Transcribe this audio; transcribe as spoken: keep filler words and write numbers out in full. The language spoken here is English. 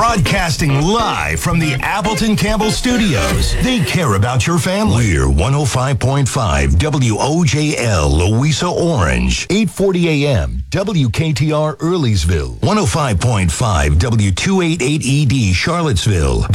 Broadcasting live from the Appleton Campbell Studios. They care about your family. We're one oh five point five W O J L, Louisa Orange. eight forty a.m. W K T R, Earlysville. one oh five point five W two eighty-eight E D, Charlottesville.